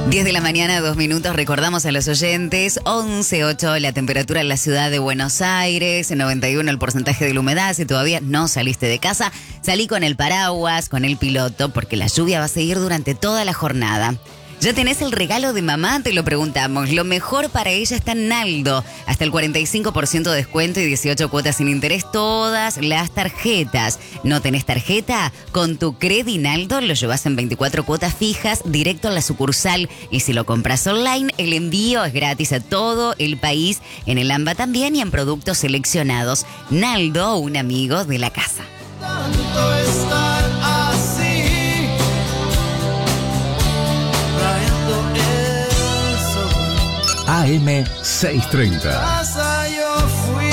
10 de la mañana, 2 minutos. Recordamos a los oyentes, 11.8 la temperatura en la ciudad de Buenos Aires, 91 el porcentaje de la humedad. Si todavía no saliste de casa, salí con el paraguas, con el piloto, porque la lluvia va a seguir durante toda la jornada. ¿Ya tenés el regalo de mamá? Te lo preguntamos. Lo mejor para ella está en Naldo. Hasta el 45% de descuento y 18 cuotas sin interés, todas las tarjetas. ¿No tenés tarjeta? Con tu Credi Naldo lo llevas en 24 cuotas fijas directo a la sucursal. Y si lo compras online, el envío es gratis a todo el país, en el AMBA también y en productos seleccionados. Naldo, un amigo de la casa. Tanto estar así, trayendo el sol. AM630. Casa yo fui.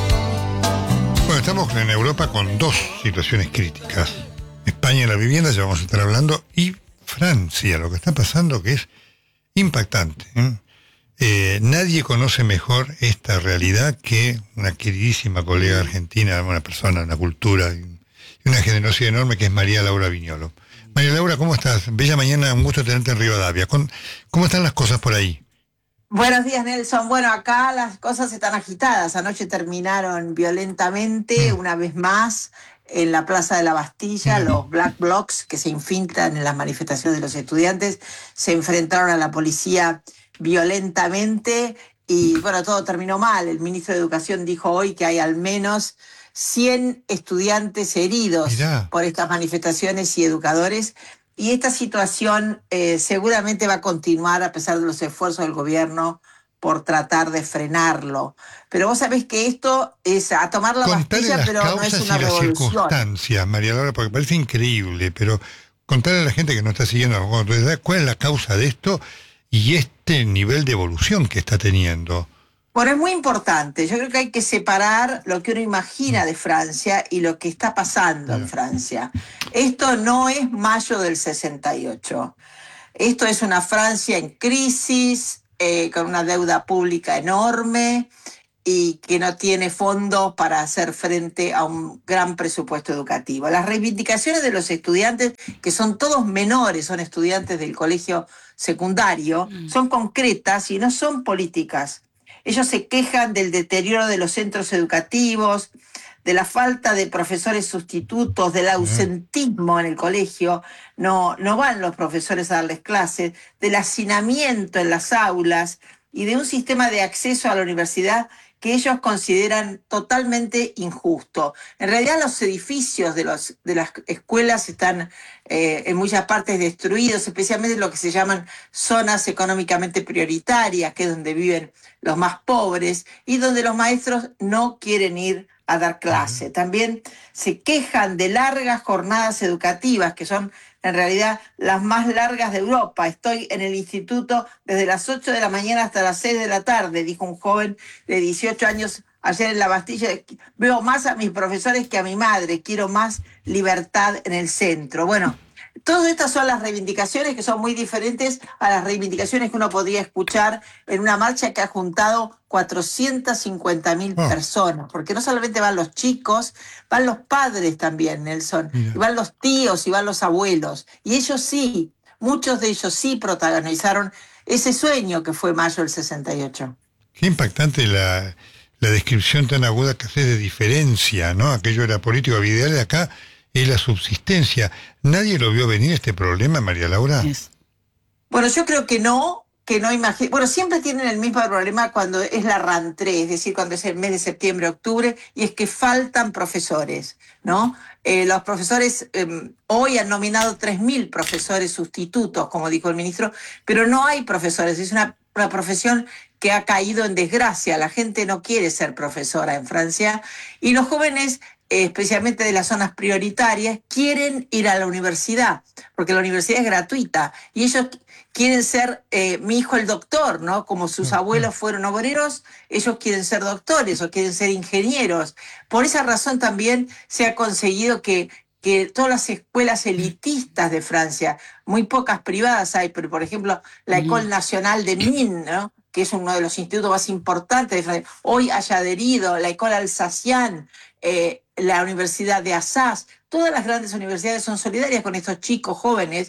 Bueno, estamos en Europa con dos situaciones críticas. España y la vivienda, ya vamos a estar hablando, y Francia, lo que está pasando que es impactante. Nadie conoce mejor esta realidad que una queridísima colega argentina, una persona, una cultura y una generosidad enorme, que es María Laura Viñolo. María Laura, ¿cómo estás? Bella mañana, un gusto tenerte en Rivadavia. ¿Cómo están las cosas por ahí? Buenos días, Nelson. Bueno, acá las cosas están agitadas. Anoche terminaron violentamente, una vez más, en la Plaza de la Bastilla. Los Black Blocs que se infiltran en las manifestaciones de los estudiantes se enfrentaron a la policía violentamente y, bueno, todo terminó mal. El ministro de Educación dijo hoy que hay al menos 100 estudiantes heridos Mirá. por estas manifestaciones y educadores. Y esta situación seguramente va a continuar a pesar de los esfuerzos del gobierno por tratar de frenarlo. Pero vos sabés que esto es a tomar la Contale Bastilla, las pero no causas es una y las revolución. circunstancias, María Laura, porque parece increíble, pero contarle a la gente que no está siguiendo cuál es la causa de esto y este nivel de evolución que está teniendo. Bueno, es muy importante. Yo creo que hay que separar lo que uno imagina de Francia y lo que está pasando en Francia. Esto no es mayo del 68. Esto es una Francia en crisis, con una deuda pública enorme y que no tiene fondos para hacer frente a un gran presupuesto educativo. Las reivindicaciones de los estudiantes, que son todos menores, son estudiantes del colegio secundario, son concretas y no son políticas. Ellos se quejan del deterioro de los centros educativos, de la falta de profesores sustitutos, del ausentismo en el colegio, no van los profesores a darles clases, del hacinamiento en las aulas y de un sistema de acceso a la universidad que ellos consideran totalmente injusto. En realidad los edificios de las escuelas están en muchas partes destruidos, especialmente lo que se llaman zonas económicamente prioritarias, que es donde viven los más pobres y donde los maestros no quieren ir a dar clase. También se quejan de largas jornadas educativas, que son en realidad las más largas de Europa. Estoy en el instituto desde las 8 de la mañana hasta las 6 de la tarde, dijo un joven de 18 años ayer en la Bastilla. Veo más a mis profesores que a mi madre, quiero más libertad en el centro. Bueno, todas estas son las reivindicaciones que son muy diferentes a las reivindicaciones que uno podría escuchar en una marcha que ha juntado 450.000 personas, porque no solamente van los chicos, van los padres también, Nelson, y van los tíos y van los abuelos, y ellos sí, muchos de ellos sí protagonizaron ese sueño que fue mayo del 68. Qué impactante la descripción tan aguda que haces de diferencia, ¿no? Aquello era político, ideal, de acá es la subsistencia. ¿Nadie lo vio venir este problema, María Laura? Bueno, yo creo que no imagino. Bueno, siempre tienen el mismo problema cuando es la rentrée, es decir, cuando es el mes de septiembre, octubre, y es que faltan profesores, ¿no? Los profesores, hoy han nominado 3.000 profesores sustitutos, como dijo el ministro, pero no hay profesores, es una profesión que ha caído en desgracia. La gente no quiere ser profesora en Francia y los jóvenes, especialmente de las zonas prioritarias, quieren ir a la universidad, porque la universidad es gratuita y ellos quieren ser, mi hijo el doctor, ¿no? Como sus abuelos fueron obreros, ellos quieren ser doctores o quieren ser ingenieros. Por esa razón también se ha conseguido que todas las escuelas elitistas de Francia, muy pocas privadas hay, pero por ejemplo la École Nationale de Mines, ¿no? Que es uno de los institutos más importantes de Francia, hoy haya adherido, la École Alsacienne, la Universidad de Assas, todas las grandes universidades son solidarias con estos chicos jóvenes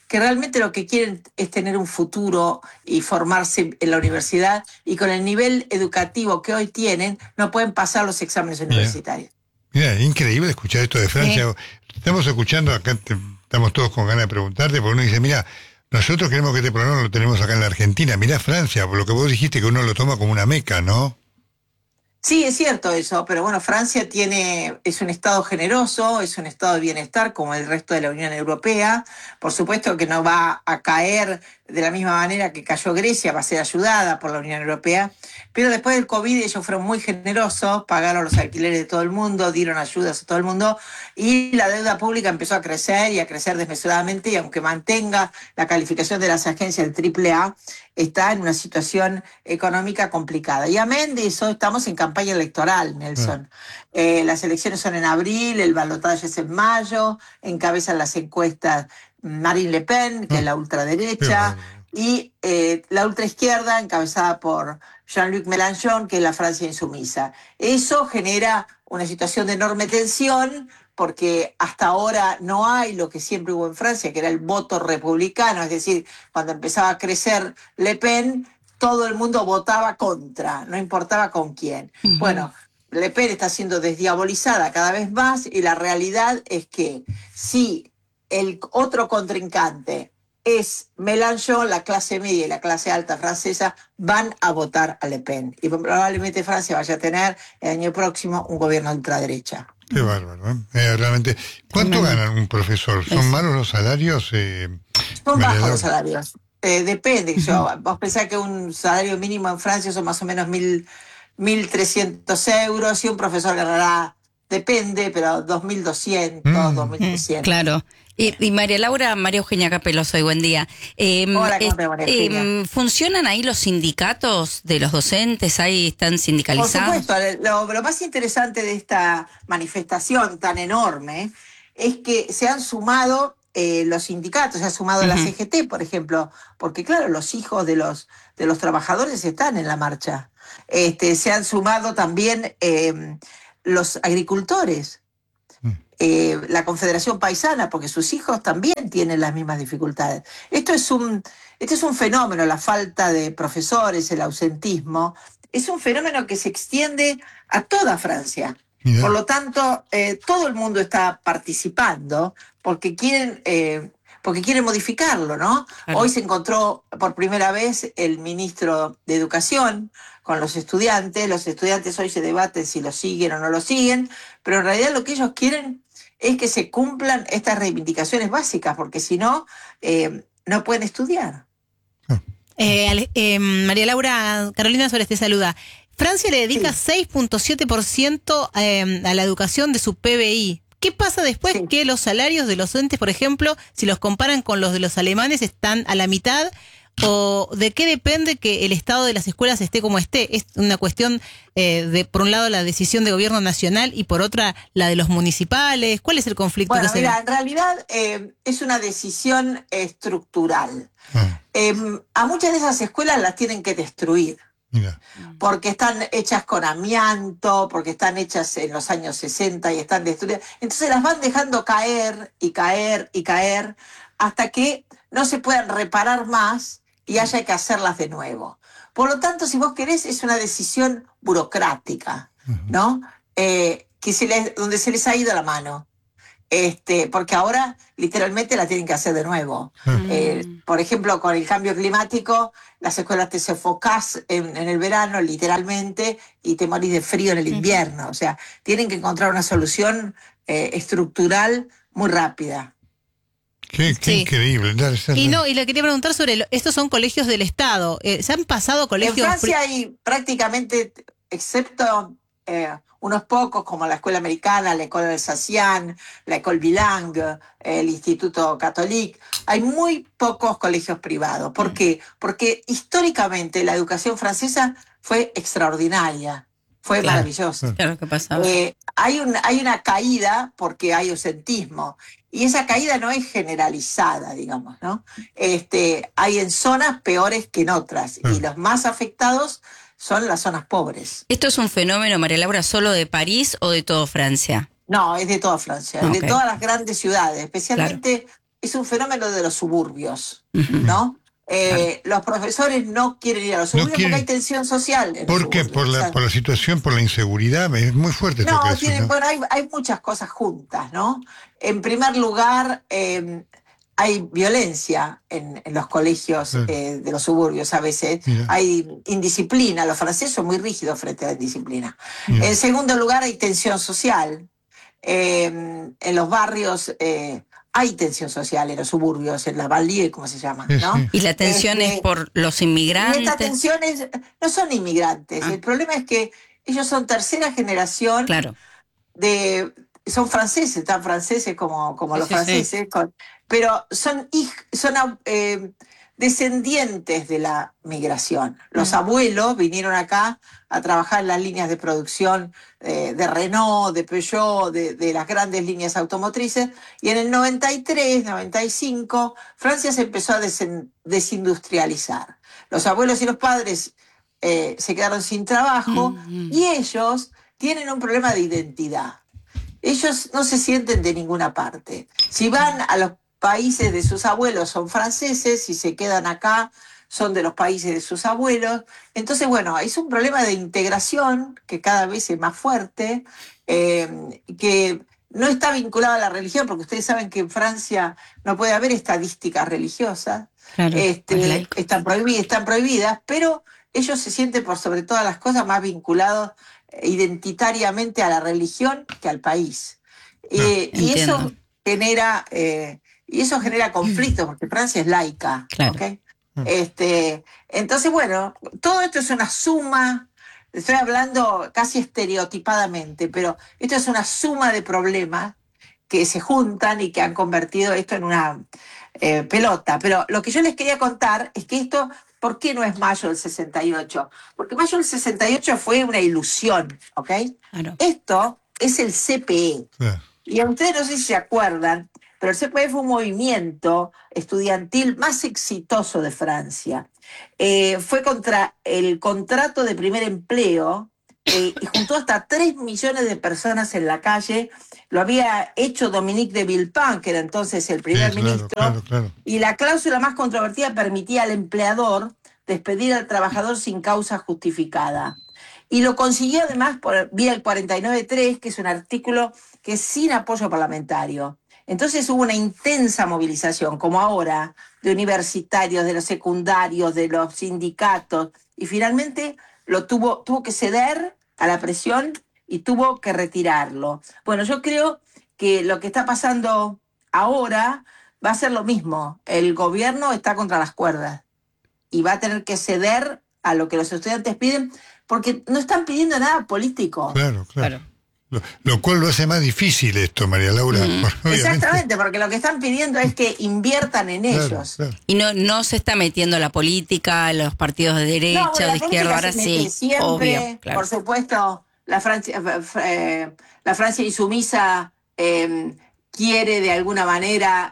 que realmente lo que quieren es tener un futuro y formarse en la universidad, y con el nivel educativo que hoy tienen, no pueden pasar los exámenes universitarios. Mira, increíble escuchar esto de Francia. Estamos escuchando acá, estamos todos con ganas de preguntarte, porque uno dice, mira, nosotros queremos que este programa lo tenemos acá en la Argentina. Mirá Francia, por lo que vos dijiste que uno lo toma como una meca, ¿no? Sí, es cierto eso, pero bueno, Francia es un estado generoso, es un estado de bienestar como el resto de la Unión Europea. Por supuesto que no va a caer de la misma manera que cayó Grecia, va a ser ayudada por la Unión Europea, pero después del COVID ellos fueron muy generosos, pagaron los alquileres de todo el mundo, dieron ayudas a todo el mundo, y la deuda pública empezó a crecer y a crecer desmesuradamente, y aunque mantenga la calificación de las agencias del AAA, está en una situación económica complicada. Y amén de eso, estamos en campaña electoral, Nelson. Las elecciones son en abril, el balotaje es en mayo, encabezan las encuestas Marine Le Pen, que es la ultraderecha, y la ultraizquierda, encabezada por Jean-Luc Mélenchon, que es la Francia insumisa. Eso genera una situación de enorme tensión, porque hasta ahora no hay lo que siempre hubo en Francia, que era el voto republicano, es decir, cuando empezaba a crecer Le Pen, todo el mundo votaba contra, no importaba con quién. Bueno, Le Pen está siendo desdiabolizada cada vez más, y la realidad es que si el otro contrincante es Mélenchon, la clase media y la clase alta francesa van a votar a Le Pen. Y probablemente Francia vaya a tener el año próximo un gobierno de ultraderecha. Qué bárbaro, ¿eh? Realmente. ¿Cuánto ganan un profesor? ¿Son malos los salarios? Son bajos los salarios. Depende. Vos pensás que un salario mínimo en Francia son más o menos 1.300 euros, y un profesor ganará, depende, pero 2.200, 2.300. Claro. Y María Eugenia Capello, soy buen día. Hola, María Eugenia. ¿Funcionan ahí los sindicatos de los docentes? ¿Ahí están sindicalizados? Por supuesto, lo más interesante de esta manifestación tan enorme es que se han sumado los sindicatos, se ha sumado la CGT, por ejemplo, porque claro, los hijos de los trabajadores están en la marcha. Se han sumado también los agricultores. La Confederación Paisana, porque sus hijos también tienen las mismas dificultades. Este es un fenómeno, la falta de profesores, el ausentismo, es un fenómeno que se extiende a toda Francia. Mira. Por lo tanto, todo el mundo está participando porque quieren modificarlo, ¿no? Claro. Hoy se encontró por primera vez el ministro de Educación con los estudiantes hoy se debaten si lo siguen o no lo siguen, pero en realidad lo que ellos quieren es que se cumplan estas reivindicaciones básicas, porque si no, no pueden estudiar. María Laura, Carolina Suárez te saluda. Francia le dedica 6.7% a la educación de su PBI. ¿Qué pasa después que los salarios de los docentes, por ejemplo, si los comparan con los de los alemanes, están a la mitad? ¿O de qué depende que el estado de las escuelas esté como esté? Es una cuestión de, por un lado, la decisión de gobierno nacional y por otra, la de los municipales. ¿Cuál es el conflicto que se ve? En realidad es una decisión estructural. A muchas de esas escuelas las tienen que destruir. Mira. Porque están hechas con amianto, porque están hechas en los años 60 y están destruidas. Entonces las van dejando caer y caer y caer hasta que no se puedan reparar más y haya que hacerlas de nuevo. Por lo tanto, si vos querés, es una decisión burocrática, ¿no? Donde se les ha ido la mano. Porque ahora literalmente la tienen que hacer de nuevo. Por ejemplo, con el cambio climático, las escuelas te sofocás en el verano, literalmente, y te morís de frío en el invierno. O sea, tienen que encontrar una solución estructural muy rápida. Qué increíble. Y le quería preguntar sobre, estos son colegios del Estado. ¿Se han pasado colegios? En Francia hay prácticamente, excepto unos pocos, como la Escuela Americana, la École Alsacienne, la École Bilingue, el Instituto Catholique, hay muy pocos colegios privados. ¿Por qué? Porque históricamente la educación francesa fue extraordinaria. Fue maravillosa. Claro, ¿qué pasa? Hay una caída porque hay ausentismo. Y esa caída no es generalizada, digamos, ¿no? Hay en zonas peores que en otras. Y los más afectados son las zonas pobres. ¿Esto es un fenómeno, María Laura, solo de París o de toda Francia? No, es de toda Francia, de todas las grandes ciudades, especialmente es un fenómeno de los suburbios, ¿no? Los profesores no quieren ir a los suburbios porque hay tensión social. ¿Por qué? Por la situación, por la inseguridad. Es muy fuerte esto que decís, ¿no? Bueno, hay muchas cosas juntas, ¿no? En primer lugar, hay violencia en los colegios de los suburbios a veces. Mira. Hay indisciplina. Los franceses son muy rígidos frente a la indisciplina. Mira. En segundo lugar, hay tensión social. En los barrios hay tensión social, en los suburbios, en las banlieues, como se llama, ¿no? Sí. Y la tensión es por los inmigrantes. Y estas tensiones no son inmigrantes. El problema es que ellos son tercera generación Claro. son franceses, tan franceses como los Sí, franceses, pero son descendientes de la migración. Los abuelos vinieron acá a trabajar en las líneas de producción de Renault, de Peugeot, de las grandes líneas automotrices, y en el 93, 95, Francia se empezó a desindustrializar. Los abuelos y los padres se quedaron sin trabajo y ellos tienen un problema de identidad. Ellos no se sienten de ninguna parte. Si van a los países de sus abuelos son franceses, si se quedan acá son de los países de sus abuelos. Entonces, bueno, es un problema de integración que cada vez es más fuerte, que no está vinculado a la religión, porque ustedes saben que en Francia no puede haber estadísticas religiosas, Claro, están prohibidas, pero ellos se sienten por sobre todas las cosas más vinculados identitariamente a la religión que al país. Y eso genera conflictos, porque Francia es laica. Claro. ¿Okay? Entonces, bueno, todo esto es una suma, estoy hablando casi estereotipadamente, pero esto es una suma de problemas que se juntan y que han convertido esto en una pelota. Pero lo que yo les quería contar es que esto, ¿por qué no es mayo del 68? Porque mayo del 68 fue una ilusión, ¿ok? Claro. Esto es el CPE. Claro. Y a ustedes no sé si se acuerdan, pero el CPE fue un movimiento estudiantil más exitoso de Francia. Fue contra el contrato de primer empleo y juntó hasta 3 millones de personas en la calle. Lo había hecho Dominique de Villepin, que era entonces el primer ministro. Claro. Y la cláusula más controvertida permitía al empleador despedir al trabajador sin causa justificada. Y lo consiguió además por vía el 49.3, que es un artículo que es sin apoyo parlamentario. Entonces hubo una intensa movilización, como ahora, de universitarios, de los secundarios, de los sindicatos, y finalmente tuvo que ceder a la presión y tuvo que retirarlo. Bueno, yo creo que lo que está pasando ahora va a ser lo mismo. El gobierno está contra las cuerdas y va a tener que ceder a lo que los estudiantes piden, porque no están pidiendo nada político. Claro. Lo cual lo hace más difícil esto, María Laura. Exactamente, porque lo que están pidiendo es que inviertan en ellos. Claro. Y no se está metiendo la política, los partidos de derecha, No, de izquierda, ahora sí, siempre, obvio. Claro. Por supuesto, la Francia insumisa quiere de alguna manera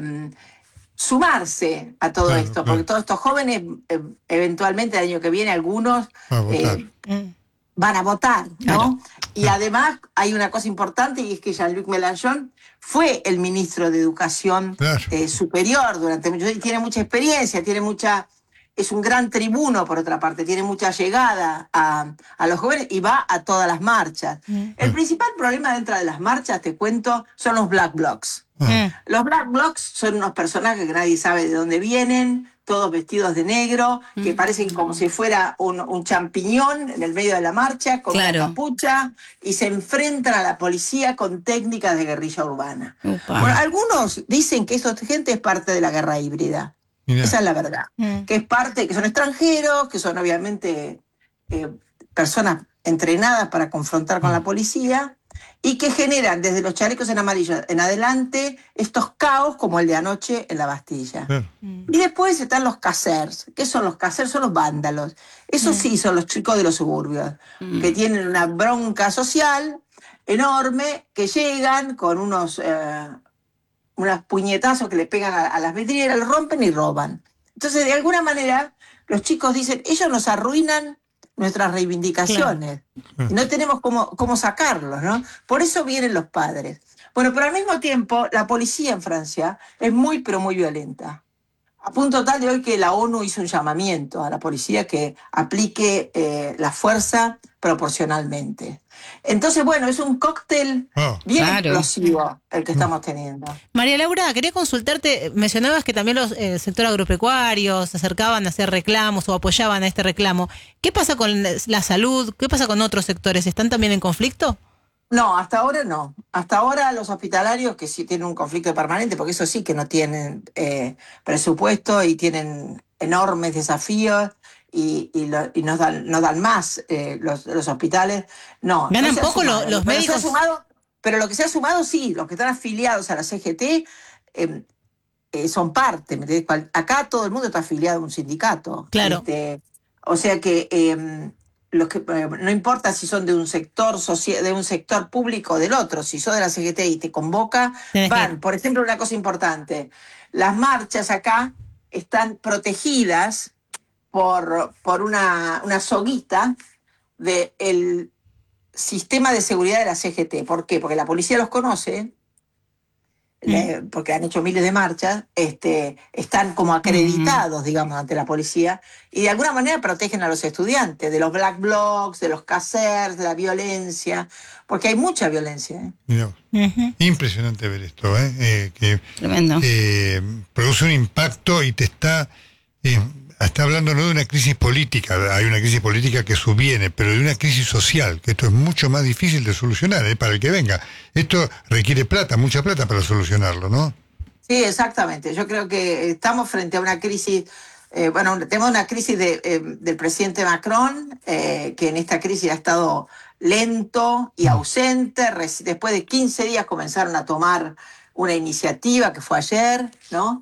sumarse a todo esto, porque todos estos jóvenes, eventualmente el año que viene, algunos van a votar, ¿no? Y además hay una cosa importante, y es que Jean-Luc Mélenchon fue el ministro de Educación superior durante muchos años, y tiene mucha experiencia, es un gran tribuno, por otra parte, tiene mucha llegada a los jóvenes y va a todas las marchas. El principal problema dentro de las marchas, te cuento, son los Black Blocs. Los Black Blocs son unos personajes que nadie sabe de dónde vienen, todos vestidos de negro, que parecen como si fuera un champiñón en el medio de la marcha, con una capucha, y se enfrentan a la policía con técnicas de guerrilla urbana. Bueno, algunos dicen que esta gente es parte de la guerra híbrida. Mirá. Esa es la verdad. Que son extranjeros, que son obviamente personas entrenadas para confrontar con la policía, y que generan desde los chalecos en amarillo en adelante estos caos como el de anoche en la Bastilla. Y después están los casers. ¿Qué son los casers? Son los vándalos. Esos sí son los chicos de los suburbios, que tienen una bronca social enorme, que llegan con unos puñetazos que le pegan a las vidrieras, los rompen y roban. Entonces, de alguna manera, los chicos dicen, ellos nos arruinan nuestras reivindicaciones. Y no tenemos cómo sacarlos, ¿no? Por eso vienen los padres. Bueno, pero al mismo tiempo, la policía en Francia es muy, pero muy violenta. A punto tal de hoy que la ONU hizo un llamamiento a la policía que aplique la fuerza proporcionalmente. Entonces, bueno, es un cóctel bien explosivo el que estamos teniendo. María Laura, quería consultarte, mencionabas que también el sector agropecuario se acercaban a hacer reclamos o apoyaban a este reclamo. ¿Qué pasa con la salud? ¿Qué pasa con otros sectores? ¿Están también en conflicto? No, hasta ahora no. Hasta ahora los hospitalarios que sí tienen un conflicto permanente, porque eso sí que no tienen presupuesto y tienen enormes desafíos y nos dan más los hospitales. No. ¿Ganan no se ha poco sumado, los pero médicos? pero lo que se ha sumado, sí, los que están afiliados a la CGT son parte. ¿Me entendés? Acá todo el mundo está afiliado a un sindicato. Claro. O sea que... los que no importa si son de un sector de un sector público o del otro, si sos de la CGT y te convoca, van. Por ejemplo, una cosa importante, las marchas acá están protegidas por una soguita del sistema de seguridad de la CGT. ¿Por qué? Porque la policía los conoce, porque han hecho miles de marchas, están como acreditados, digamos, ante la policía, y de alguna manera protegen a los estudiantes de los black blocs, de los casers, de la violencia, porque hay mucha violencia. Mirá, impresionante ver esto, que Tremendo. Produce un impacto y te está hablando no de una crisis política, hay una crisis política que subviene, pero de una crisis social, que esto es mucho más difícil de solucionar, para el que venga. Esto requiere plata, mucha plata para solucionarlo, ¿no? Sí, exactamente. Yo creo que estamos frente a una crisis, tenemos una crisis del presidente Macron, que en esta crisis ha estado lento y ausente. Después de 15 días comenzaron a tomar una iniciativa que fue ayer, ¿no?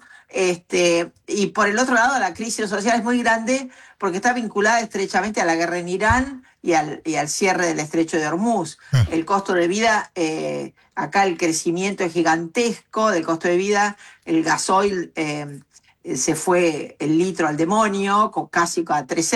Y por el otro lado, la crisis social es muy grande porque está vinculada estrechamente a la guerra en Irán y al cierre del estrecho de Hormuz. El costo de vida, acá el crecimiento es gigantesco del costo de vida, el gasoil se fue el litro al demonio, casi a 3